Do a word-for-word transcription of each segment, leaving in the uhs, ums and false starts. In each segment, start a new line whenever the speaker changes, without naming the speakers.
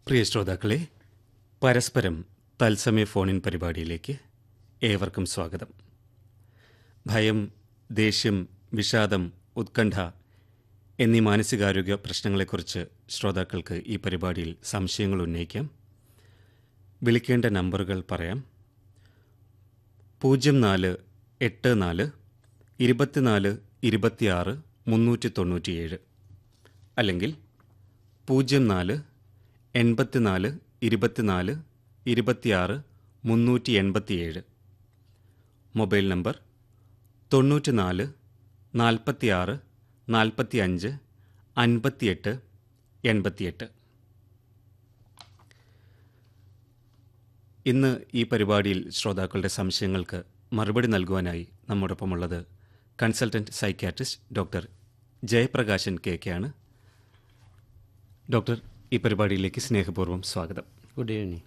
പ്രിയ ശ്രോതാക്കളെ, പരസ്പരം തത്സമയ ഫോണിൻ പരിപാടിയിലേക്ക് ഏവർക്കും സ്വാഗതം. ഭയം, ദേഷ്യം, വിഷാദം, ഉത്കണ്ഠ എന്നീ മാനസികാരോഗ്യ പ്രശ്നങ്ങളെക്കുറിച്ച് ശ്രോതാക്കൾക്ക് ഈ പരിപാടിയിൽ സംശയങ്ങൾ ഉന്നയിക്കാം. വിളിക്കേണ്ട നമ്പറുകൾ പറയാം. പൂജ്യം നാല് എട്ട് നാല് ഇരുപത്തിനാല് ഇരുപത്തിയാറ് മുന്നൂറ്റി തൊണ്ണൂറ്റിയേഴ് അല്ലെങ്കിൽ പൂജ്യം നാല് എൺപത്തിനാല് ഇരുപത്തിനാല് ഇരുപത്തിയാറ് മുന്നൂറ്റി എൺപത്തിയേഴ്. മൊബൈൽ നമ്പർ തൊണ്ണൂറ്റി നാല് നാൽപ്പത്തിയാറ് നാൽപ്പത്തി അഞ്ച് അൻപത്തിയെട്ട് എൺപത്തിയെട്ട്. ഇന്ന് ഈ പരിപാടിയിൽ ശ്രോതാക്കളുടെ സംശയങ്ങൾക്ക് മറുപടി നൽകുവാനായി നമ്മോടൊപ്പമുള്ളത് consultant psychiatrist doctor Jayaprakashan K K ആണ്. ഡോക്ടർ, ഈ പരിപാടിയിലേക്ക് സ്നേഹപൂർവ്വം സ്വാഗതം.
Good evening.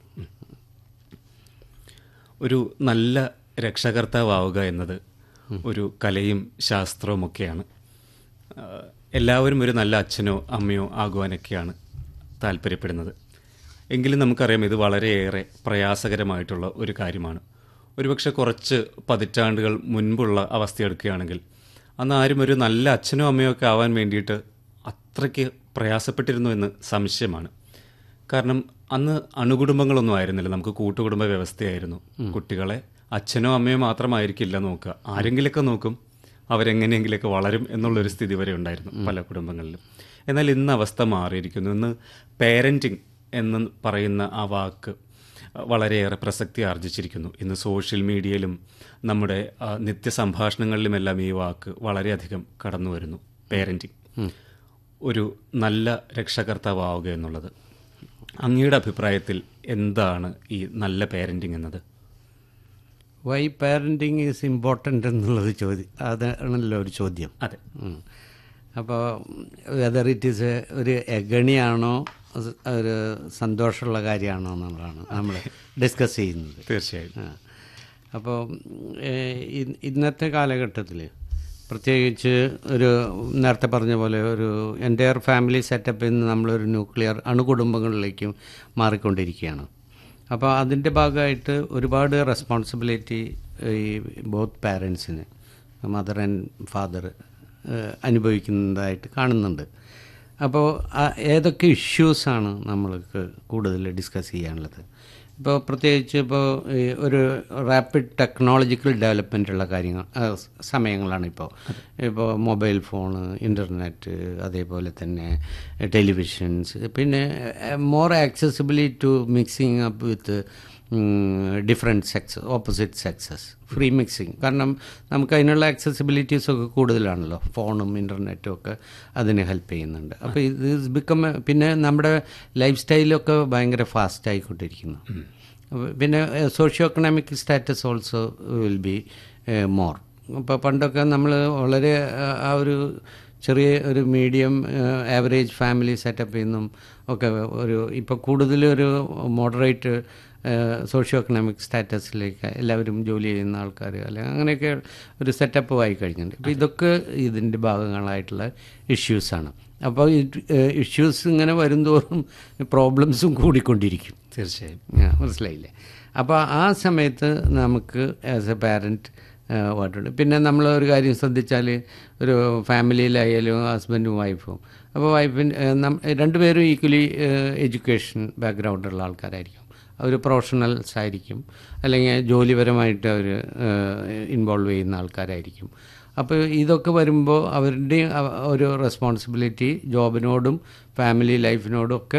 ഒരു നല്ല രക്ഷകർത്താവുക എന്നത് ഒരു കലയും ശാസ്ത്രവുമൊക്കെയാണ്. എല്ലാവരും ഒരു നല്ല അച്ഛനോ അമ്മയോ ആകുവാനൊക്കെയാണ് താല്പര്യപ്പെടുന്നത്. എങ്കിലും നമുക്കറിയാം, ഇത് വളരെയേറെ പ്രയാസകരമായിട്ടുള്ള ഒരു കാര്യമാണ്. ഒരുപക്ഷെ കുറച്ച് പതിറ്റാണ്ടുകൾ മുൻപുള്ള അവസ്ഥയെടുക്കുകയാണെങ്കിൽ അന്ന് ആരും ഒരു നല്ല അച്ഛനോ അമ്മയോ ഒക്കെ ആവാൻ വേണ്ടിയിട്ട് അത്രയ്ക്ക് പ്രയാസപ്പെട്ടിരുന്നു എന്ന് സംശയമാണ്. കാരണം അന്ന് അണുകുടുംബങ്ങളൊന്നും ആയിരുന്നില്ല, നമുക്ക് കൂട്ടുകുടുംബ വ്യവസ്ഥയായിരുന്നു. കുട്ടികളെ അച്ഛനോ അമ്മയോ മാത്രമായിരിക്കില്ല നോക്കുക, ആരെങ്കിലുമൊക്കെ നോക്കും, അവരെങ്ങനെയെങ്കിലുമൊക്കെ വളരും എന്നുള്ളൊരു സ്ഥിതി വരെ ഉണ്ടായിരുന്നു പല കുടുംബങ്ങളിലും. എന്നാൽ ഇന്ന് അവസ്ഥ മാറിയിരിക്കുന്നു. ഇന്ന് പേരൻറ്റിങ് എന്ന് പറയുന്ന ആ വാക്ക് വളരെയേറെ പ്രസക്തി ആർജിച്ചിരിക്കുന്നു. ഇന്ന് സോഷ്യൽ മീഡിയയിലും നമ്മുടെ നിത്യസംഭാഷണങ്ങളിലുമെല്ലാം ഈ വാക്ക് വളരെയധികം കടന്നു വരുന്നു. പേരൻറ്റിങ്, ഒരു നല്ല രക്ഷകർത്താവുക എന്നുള്ളത്. അങ്ങയുടെ അഭിപ്രായത്തിൽ എന്താണ് ഈ നല്ല പേരൻറ്റിങ് എന്നത്?
വൈ പാരൻറ്റിങ് ഈസ് ഇമ്പോർട്ടൻ്റ് എന്നുള്ളത് ചോദ്യം, അതാണല്ലോ ഒരു ചോദ്യം.
അതെ.
അപ്പോൾ വെദർ ഇറ്റ് ഈസ് ഒരു എഗണിയാണോ ഒരു സന്തോഷമുള്ള കാര്യമാണോ എന്നുള്ളതാണ് നമ്മൾ ഡിസ്കസ് ചെയ്യുന്നത്.
തീർച്ചയായും.
അപ്പോൾ ഇന്നത്തെ കാലഘട്ടത്തിൽ പ്രത്യേകിച്ച് ഒരു നേരത്തെ പറഞ്ഞ പോലെ ഒരു എൻ്റയർ ഫാമിലി സെറ്റപ്പിൽ നിന്ന് നമ്മളൊരു ന്യൂക്ലിയർ അണുകുടുംബങ്ങളിലേക്കും മാറിക്കൊണ്ടിരിക്കുകയാണ്. അപ്പോൾ അതിൻ്റെ ഭാഗമായിട്ട് ഒരുപാട് റെസ്പോൺസിബിലിറ്റി ഈ ബോത്ത് പാരൻസിന്, മദർ ആൻഡ് ഫാദർ അനുഭവിക്കുന്നതായിട്ട് കാണുന്നുണ്ട്. അപ്പോൾ ഏതൊക്കെ ഇഷ്യൂസാണ് നമ്മൾക്ക് കൂടുതൽ ഡിസ്കസ് ചെയ്യാനുള്ളത്? ഇപ്പോൾ പ്രത്യേകിച്ച് ഇപ്പോൾ ഒരു റാപ്പിഡ് ടെക്നോളജിക്കൽ ഡെവലപ്മെൻറ്റുള്ള കാര്യങ്ങൾ സമയങ്ങളാണ് ഇപ്പോൾ. ഇപ്പോൾ മൊബൈൽ ഫോണ്, ഇൻ്റർനെറ്റ്, അതേപോലെ തന്നെ ടെലിവിഷൻസ്, പിന്നെ more accessibility to mixing up with different sex, opposite sexes, free mixing. കാരണം നമുക്ക് അതിനുള്ള ആക്സസിബിലിറ്റീസൊക്കെ കൂടുതലാണല്ലോ, ഫോണും ഇൻ്റർനെറ്റും ഒക്കെ അതിന് ഹെൽപ്പ് ചെയ്യുന്നുണ്ട്. അപ്പോൾ ഇത് ഇസ് ബിക്കം, പിന്നെ നമ്മുടെ ലൈഫ് സ്റ്റൈലൊക്കെ ഭയങ്കര ഫാസ്റ്റ് ആയിക്കൊണ്ടിരിക്കുന്നു. പിന്നെ socio economic status also will be more. ഇപ്പോൾ പണ്ടൊക്കെ നമ്മൾ വളരെ ആ ഒരു ചെറിയ ഒരു മീഡിയം ആവറേജ് ഫാമിലി സെറ്റപ്പിൽ നിന്നും ഒക്കെ ഒരു ഇപ്പോൾ കൂടുതലൊരു മോഡറേറ്റ് സോഷ്യോ എക്കണോമിക് സ്റ്റാറ്റസിലേക്ക് എല്ലാവരും ജോലി ചെയ്യുന്ന ആൾക്കാർ അല്ലെങ്കിൽ അങ്ങനെയൊക്കെ ഒരു സെറ്റപ്പ് ആയി കഴിഞ്ഞിട്ടുണ്ട്. അപ്പോൾ ഇതൊക്കെ ഇതിൻ്റെ ഭാഗങ്ങളായിട്ടുള്ള ഇഷ്യൂസാണ്. അപ്പോൾ ഇഷ്യൂസ് ഇങ്ങനെ വരുംതോറും പ്രോബ്ലംസും കൂടിക്കൊണ്ടിരിക്കും.
തീർച്ചയായും.
മനസ്സിലായില്ലേ? അപ്പോൾ ആ സമയത്ത് നമുക്ക് ആസ് എ പാരൻറ്റ് വാട്ടുണ്ട്. പിന്നെ നമ്മൾ ഒരു കാര്യം ശ്രദ്ധിച്ചാൽ, ഒരു ഫാമിലിയിലായാലും ഹസ്ബൻഡും വൈഫും, അപ്പോൾ വൈഫിന് രണ്ടുപേരും ഈക്വലി എഡ്യൂക്കേഷൻ ബാക്ക്ഗ്രൗണ്ടുള്ള ആൾക്കാരായിരിക്കും, അവർ പ്രൊഫഷണൽസ് ആയിരിക്കും, അല്ലെങ്കിൽ ജോലിപരമായിട്ട് അവർ ഇൻവോൾവ് ചെയ്യുന്ന ആൾക്കാരായിരിക്കും. അപ്പോൾ ഇതൊക്കെ വരുമ്പോൾ അവരുടെ ഒരു റെസ്പോൺസിബിലിറ്റി ജോബിനോടും ഫാമിലി ലൈഫിനോടും ഒക്കെ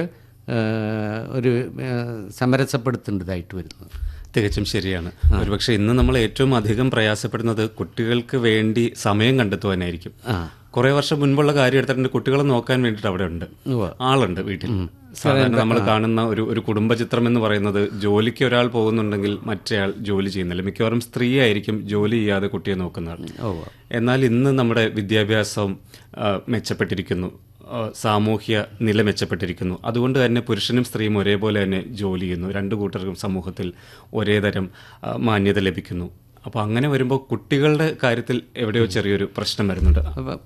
ഒരു സമരസപ്പെടുത്തേണ്ടതായിട്ട് വരുന്നത്.
തികച്ചും ശരിയാണ്. ഒരുപക്ഷെ ഇന്ന് നമ്മൾ ഏറ്റവും അധികം പ്രയാസപ്പെടുന്നത് കുട്ടികൾക്ക് വേണ്ടി സമയം കണ്ടെത്തുവാനായിരിക്കും. കുറെ വർഷം മുൻപുള്ള കാര്യം എടുത്തിട്ടുണ്ട്, കുട്ടികളെ നോക്കാൻ വേണ്ടിയിട്ട് അവിടെ ഉണ്ട്, ആളുണ്ട് വീട്ടിൽ. സാധാരണ നമ്മൾ കാണുന്ന ഒരു ഒരു കുടുംബചിത്രം എന്ന് പറയുന്നത്, ജോലിക്ക് ഒരാൾ പോകുന്നുണ്ടെങ്കിൽ മറ്റേയാൾ ജോലി ചെയ്യുന്നില്ല, മിക്കവാറും സ്ത്രീ ആയിരിക്കും ജോലി ചെയ്യാതെ കുട്ടിയെ നോക്കുന്ന ആൾ. എന്നാൽ ഇന്ന് നമ്മുടെ വിദ്യാഭ്യാസം മെച്ചപ്പെട്ടിരിക്കുന്നു, സാമൂഹ്യ നില മെച്ചപ്പെട്ടിരിക്കുന്നു. അതുകൊണ്ട് തന്നെ പുരുഷനും സ്ത്രീയും ഒരേപോലെ തന്നെ ജോലി ചെയ്യുന്നു, രണ്ടു കൂട്ടർക്കും സമൂഹത്തിൽ ഒരേ തരം മാന്യത ലഭിക്കുന്നു. അപ്പോൾ അങ്ങനെ വരുമ്പോൾ കുട്ടികളുടെ കാര്യത്തിൽ എവിടെയോ ചെറിയൊരു പ്രശ്നം വരുന്നുണ്ട്.